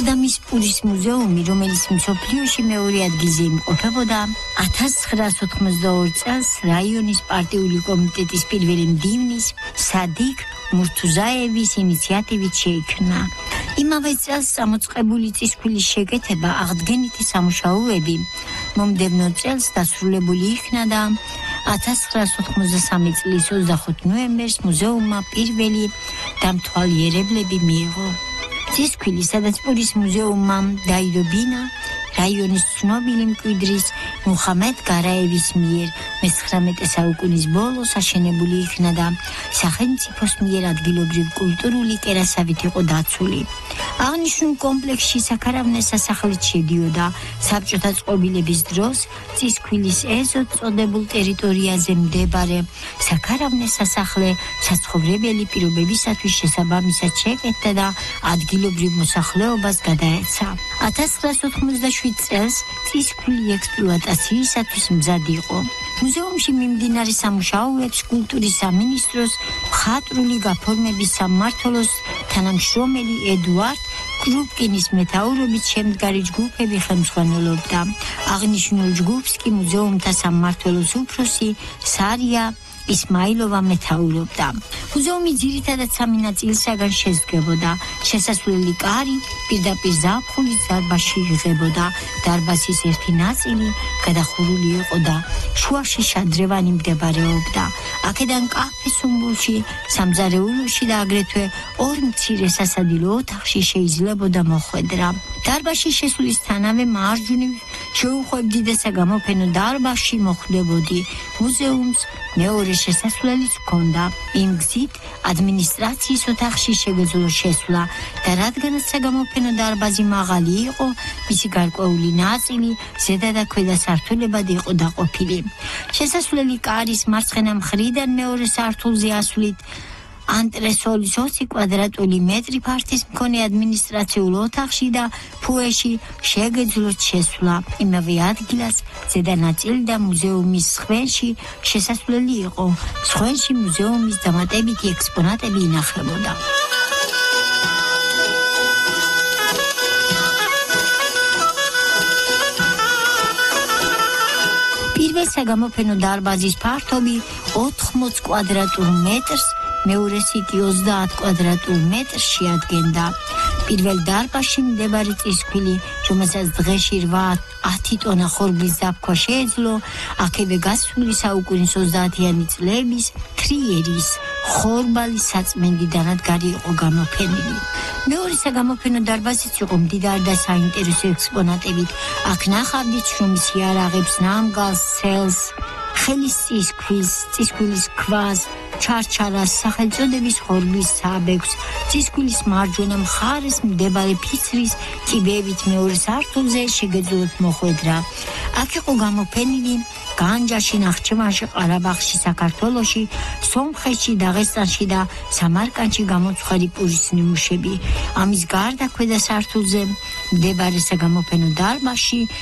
აღდამის პურის მუზეუმი, რომელიც მსოფლიოში მეორე ადგილზე იმყოფებოდა, 1982 წელს რაიონის პარტიული კომიტეტის პირველი მდივნის სადიქ მურთუზაევის ინიციატივით შეიქმნა. იმავე წელს წამოწყებული წისქვილის შეკეთება აღდგენითი სამუშაოები მომდევნო წელს დასრულებული იქნა და 1993 წლის 25 ნოემბერს მუზეუმმა პირველი დამთვალიერებლები მიიღო. წისქვილი, სადაც პურის მუზეუმმა დაიდო რაიონის ცნობილი მკვიდრის მუხამედ გარაევის მიერ მე-19 საუკუნის ბოლოს აშენებული იქნა და სახელმწიფოს მიერ ადგილობრივ კულტურული კერასავით იყო დაცული. აღნიშნულ კომპლექსში საქარავნე სასახლეც შედიოდა. საბჭოთა წყობილების დროს წისქვილის ეზოდ წოდებულ ტერიტორიაზე მდებარე საქარავნე სასახლე საცხოვრებელი პირობებისათვის შესაბამისად შეკეთდა და ადგილობრივ მოსახლეობას გადაეცა. 1987 წელს წისქვილი ექსპლუატაციისათვის მზად იყო. მუზეუმში მიმდინარე სამუშაოებს კულტურის სამინისტროს მხატვრული გაფორმების სამმართველოს თანამშრომელი ედუარდ კრუპკინის მეთაურობით შემდგარი ჯგუფები ხელმძღვანელობდა. აღნიშნულ ჯგუფს კი მუზეუმთა სამმართველოს უფროსი სარია ისმაილოვა მეთაურობდა. მუზეუმი ძირითადად სამი ნაწილისაგან შედგებოდა. შესასვლელი კარი პირდაპირ ზაფხულის დარბაზში იღებოდა. დარბაზის ერთი ნაწილი გადახურული იყო და შუაში შადრევანი მდებარეობდა. აქედან კაფე სუმბულში, სამზარეულოში და აგრეთვე ორ მცირე სასადილო ოთახში შეიძლებოდა მოხვედრა. დარბაზში შესვლისთანავე მარჯვნივ შეუხვევდი და საგამოფენო დარბაზში მოხვდებოდი. მუზეუმს მეორე შესასვლელიც ჰქონდა. იმ გზით ადმინისტრაციის ოთახში შეგეძლო შესვლა და რადგანაც საგამოფენო დარბაზი მაღალი იყო, მისი გარკვეული ნაწილი ზედა და ქვედა სართულებად იყო დაყოფილი. შესასვლელი კარის მარცხენა მხრიდან მეორე სართულზე ასვლით ანტრესოლის 20 კვადრატული მეტრი ფართის მქონე ადმინისტრაციულ ოთახში და ფუეში შეგეძლოთ შესვლა. იმავე ადგილას ზედა ნაწილი და მუზეუმის სხვენში შესასვლელი იყო. სხვენში მუზეუმის დამატებითი ექსპონატები ინახებოდა. პირველ საგამოფენო დარბაზის ფართობი 80 კვადრატულ მეტრს, მეორესი კი 30 კვადრატულ მეტრს შეადგენდა. პირველ დარბაზში მდებარე წისქვილი, რომელსაც დღეში 8-10 ტონა ხორბლის დაფქვა შეეძლო, აქედე გასული საუკუნის 30-იანი წლების თრიერის ხორბალის საწმენდი დანადგარი იყო გამოფენილი. მეორე საგამოფენო დარბაზიც იყო მდიდარი და საინტერესო ექსპონატებით. აქ ნახავდით შრომის იარაღებს, ნამგალს, სელს, ხელის წისქვილის ქვას, ჩარჩარას, სახელწოდების ხორბლის საბექს, წისქვილის მარჯვენა მხარეს მდებარე ფიცრის კიბეებით მეორე სართულზე შეგეძლოთ მოხვედრა. აქ იყო გამოფენილი განჯაში, ნახჩევანში, ყარაბაღში, საქართველოში, სომხეთში, დაღესტანში და სამარკანდში გამოცხარი პურის ნიმუშები. ამის გარდა ქვედა სართულზე მდებარე საგამოფენო დარბაზში